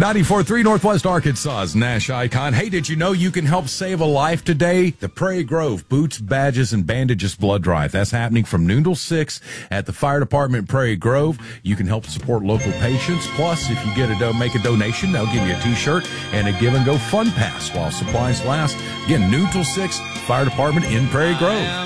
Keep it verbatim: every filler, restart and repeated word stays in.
ninety-four point three Northwest Arkansas's Nash Icon. Hey, did you know you can help save a life today? The Prairie Grove Boots, Badges, and Bandages Blood Drive. That's happening from noon till six at the Fire Department Prairie Grove. You can help support local patients. Plus, if you get a do- make a donation, they'll give you a T-shirt and a Give and Go Fun Pass while supplies last. Again, noon till six, Fire Department in Prairie Grove.